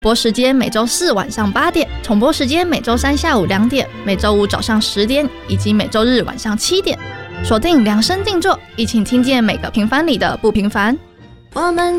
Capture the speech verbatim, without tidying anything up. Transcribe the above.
播时间每周四晚上八点，重播时间每周三下午两点，每周五早上十点，以及每周日晚上七点。锁定量身定做，一起听见每个平凡里的不平凡。 我们